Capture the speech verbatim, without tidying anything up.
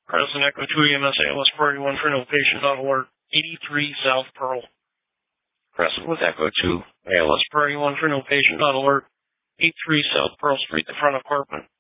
Crescent Echo two E M S A L S Priority one for no patient on alert. eighty-three South Pearl. Crescent with Echo two, A L S Priority one for no patient on alert. eighty-three South Pearl Street, the front apartment.